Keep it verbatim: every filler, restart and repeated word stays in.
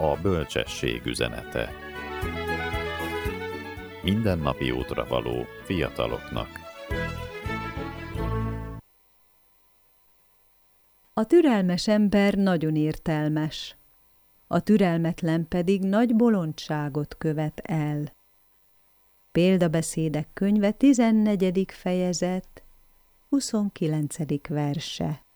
A bölcsesség üzenete. Mindennapi útra való fiataloknak. A türelmes ember nagyon értelmes, a türelmetlen pedig nagy bolondságot követ el. Példabeszédek könyve tizennegyedik fejezet, huszonkilencedik verse.